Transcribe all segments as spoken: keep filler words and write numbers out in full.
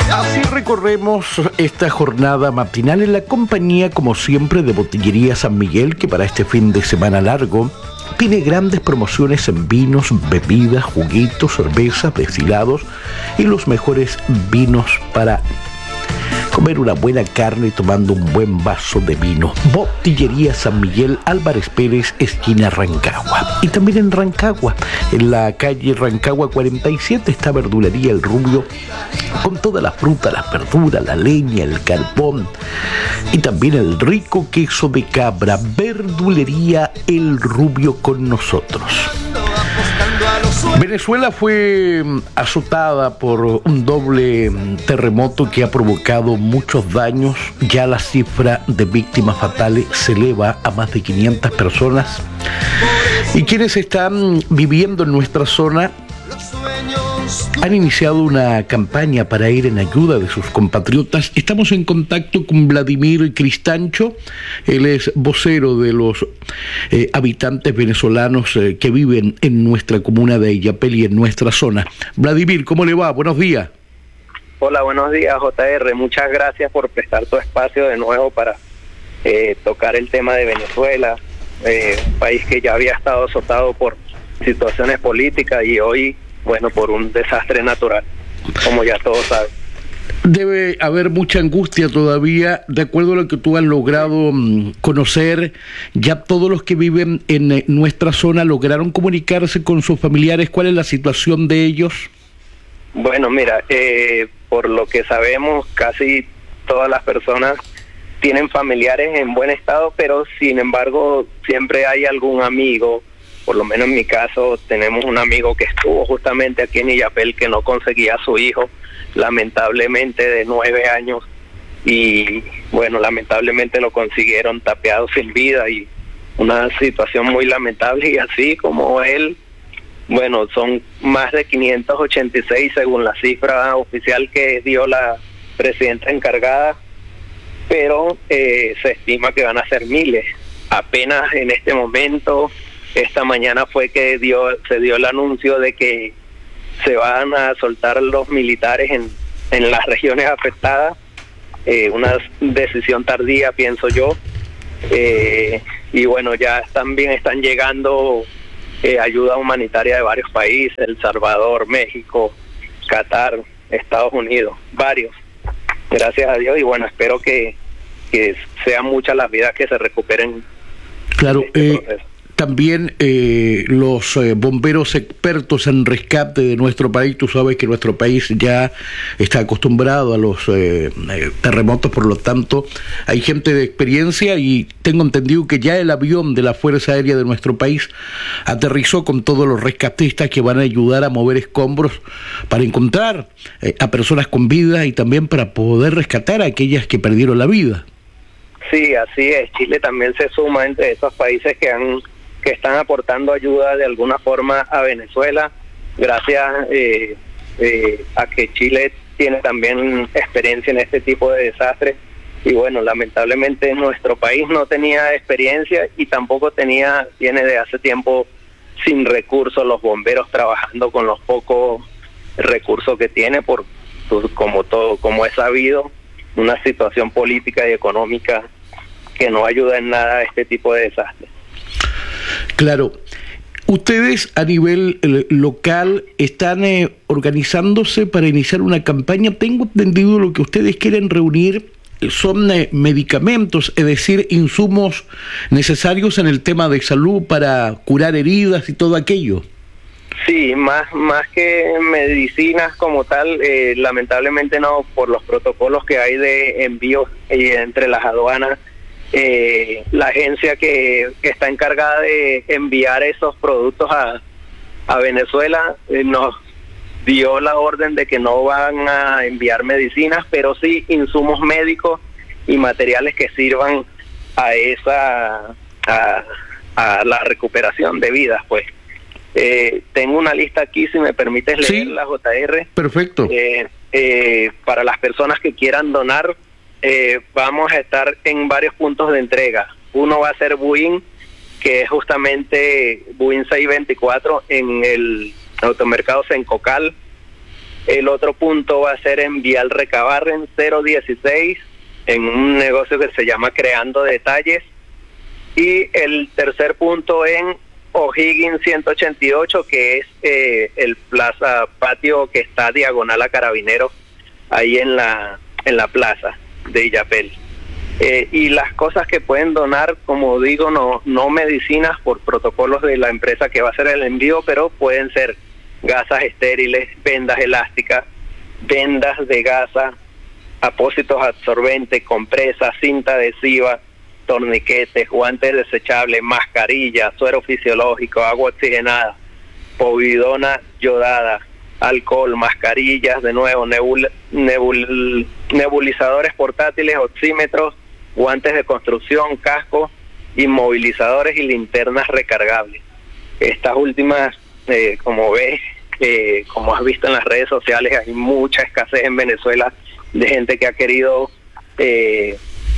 Así recorremos esta jornada matinal en la compañía, como siempre, de Botillería San Miguel, que para este fin de semana largo tiene grandes promociones en vinos, bebidas, juguitos, cervezas, destilados y los mejores vinos para comer una buena carne tomando un buen vaso de vino. Botillería San Miguel, Álvarez Pérez, esquina Rancagua. Y también en Rancagua, en la calle Rancagua cuarenta y siete, está Verdulería El Rubio, con toda la fruta, las verduras, la leña, el carbón y también el rico queso de cabra. Verdulería El Rubio con nosotros. Venezuela fue azotada por un doble terremoto que ha provocado muchos daños. Ya la cifra de víctimas fatales se eleva a más de quinientas personas. Y quienes están viviendo en nuestra zona han iniciado una campaña para ir en ayuda de sus compatriotas. Estamos en contacto con Vladimir Cristancho. Él es vocero de los eh, habitantes venezolanos eh, que viven en nuestra comuna de Illapel y en nuestra zona. Vladimir, ¿cómo le va? Buenos días. Hola, buenos días, J R. Muchas gracias por prestar tu espacio de nuevo para eh, tocar el tema de Venezuela, eh, un país que ya había estado azotado por situaciones políticas y hoy, bueno, por un desastre natural, como ya todos saben. Debe haber mucha angustia todavía. De acuerdo a lo que tú has logrado mmm, conocer, ya todos los que viven en eh, nuestra zona lograron comunicarse con sus familiares. ¿Cuál es la situación de ellos? Bueno, mira, eh, por lo que sabemos, casi todas las personas tienen familiares en buen estado, pero sin embargo siempre hay algún amigo. Por lo menos en mi caso, tenemos un amigo que estuvo justamente aquí en Illapel, que no conseguía a su hijo, lamentablemente de nueve años, y bueno, lamentablemente lo consiguieron tapeado sin vida, y una situación muy lamentable. Y así como él, bueno, son más de quinientos ochenta y seis según la cifra oficial que dio la presidenta encargada, pero eh, se estima que van a ser miles. Apenas en este momento, esta mañana fue que dio se dio el anuncio de que se van a soltar los militares en, en las regiones afectadas, eh, una decisión tardía, pienso yo, eh, y bueno, ya también están llegando eh, ayuda humanitaria de varios países, El Salvador, México, Qatar, Estados Unidos, varios, gracias a Dios, y bueno, espero que, que sean muchas las vidas que se recuperen. Claro, este eh... También eh, los eh, bomberos expertos en rescate de nuestro país. Tú sabes que nuestro país ya está acostumbrado a los eh, eh, terremotos, por lo tanto hay gente de experiencia, y tengo entendido que ya el avión de la Fuerza Aérea de nuestro país aterrizó con todos los rescatistas que van a ayudar a mover escombros para encontrar eh, a personas con vida y también para poder rescatar a aquellas que perdieron la vida. Sí, así es. Chile también se suma entre esos países que han que están aportando ayuda de alguna forma a Venezuela, gracias eh, eh, a que Chile tiene también experiencia en este tipo de desastres. Y bueno, lamentablemente nuestro país no tenía experiencia y tampoco tenía, tiene de hace tiempo sin recursos, los bomberos trabajando con los pocos recursos que tiene, por como todo, como es sabido, una situación política y económica que no ayuda en nada a este tipo de desastres. Claro. Ustedes a nivel eh, local están eh, organizándose para iniciar una campaña. Tengo entendido lo que ustedes quieren reunir son eh, medicamentos, es decir, insumos necesarios en el tema de salud para curar heridas y todo aquello. Sí, más más que medicinas como tal, eh, lamentablemente no, por los protocolos que hay de envío eh, entre las aduanas. Eh, la agencia que, que está encargada de enviar esos productos a, a Venezuela eh, nos dio la orden de que no van a enviar medicinas, pero sí insumos médicos y materiales que sirvan a esa a, a la recuperación de vidas, pues. Eh, tengo una lista aquí, si me permites leerla, sí, J R. Perfecto. Eh, eh, para las personas que quieran donar, Eh, vamos a estar en varios puntos de entrega. Uno va a ser Buin, que es justamente Buin seiscientos veinticuatro en el automercado Sencocal. El otro punto va a ser en Vial Recabarren cero dieciséis, en un negocio que se llama Creando Detalles. Y el tercer punto en O'Higgins ciento ochenta y ocho, que es eh, el plaza patio que está diagonal a Carabineros, ahí en la en la plaza de Illapel. Eh, y las cosas que pueden donar, como digo, no no medicinas por protocolos de la empresa que va a hacer el envío, pero pueden ser gasas estériles, vendas elásticas, vendas de gasa, apósitos absorbentes, compresas, cinta adhesiva, torniquetes, guantes desechables, mascarillas, suero fisiológico, agua oxigenada, povidona yodada, alcohol, mascarillas, de nuevo, nebul, nebul, nebulizadores portátiles, oxímetros, guantes de construcción, cascos, inmovilizadores y linternas recargables. Estas últimas, eh, como ves, eh, como has visto en las redes sociales, hay mucha escasez en Venezuela de gente que ha querido eh,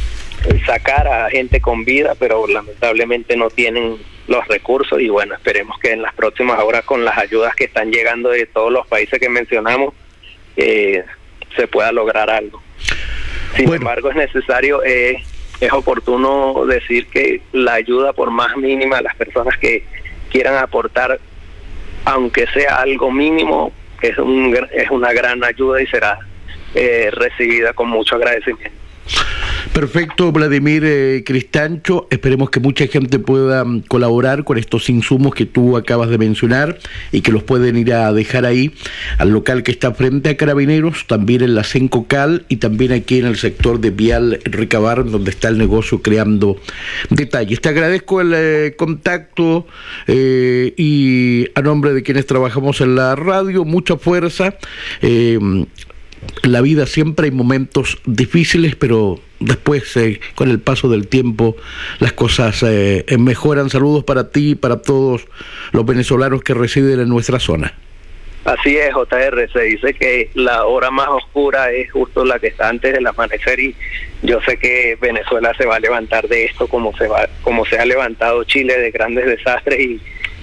sacar a gente con vida, pero lamentablemente no tienen los recursos. Y bueno, esperemos que en las próximas horas, con las ayudas que están llegando de todos los países que mencionamos, eh, se pueda lograr algo. Sin bueno. embargo, es necesario, eh, es oportuno decir que la ayuda, por más mínima, las personas que quieran aportar, aunque sea algo mínimo, es un es una gran ayuda y será eh, recibida con mucho agradecimiento. Perfecto, Vladimir eh, Cristancho. Esperemos que mucha gente pueda um, colaborar con estos insumos que tú acabas de mencionar y que los pueden ir a dejar ahí al local que está frente a Carabineros, también en la Sencocal y también aquí en el sector de Vial Recabarren, donde está el negocio Creando Detalles. Te agradezco el eh, contacto eh, y a nombre de quienes trabajamos en la radio, mucha fuerza. Eh, En la vida siempre hay momentos difíciles, pero después, eh, con el paso del tiempo, las cosas eh, mejoran. Saludos para ti y para todos los venezolanos que residen en nuestra zona. Así es, J R, se dice que la hora más oscura es justo la que está antes del amanecer, y yo sé que Venezuela se va a levantar de esto como se va, como se ha levantado Chile de grandes desastres y,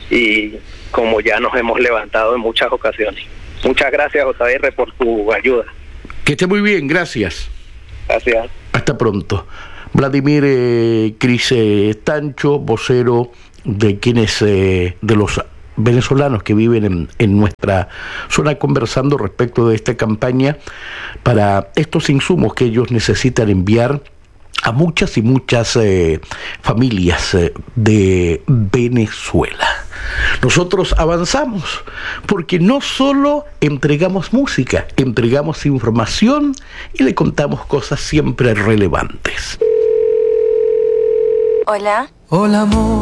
y como ya nos hemos levantado en muchas ocasiones. Muchas gracias, J R, por tu ayuda. Que esté muy bien, gracias. Gracias. Hasta pronto. Vladimir eh, Cristancho, vocero de quienes, eh, de los venezolanos que viven en, en nuestra zona, conversando respecto de esta campaña para estos insumos que ellos necesitan enviar a muchas y muchas eh, familias eh, de Venezuela. Nosotros avanzamos porque no solo entregamos música, entregamos información y le contamos cosas siempre relevantes. Hola. Hola, amor.